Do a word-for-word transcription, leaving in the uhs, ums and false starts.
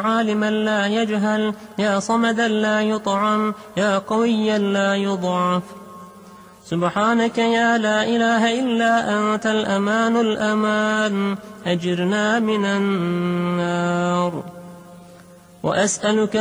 عالما لا يجهل، يا صمدا لا يطعم، يا قويا لا يضعف. سبحانك يا لا إله إلا أنت الأمان الأمان، أجرنا من النار. وأسألك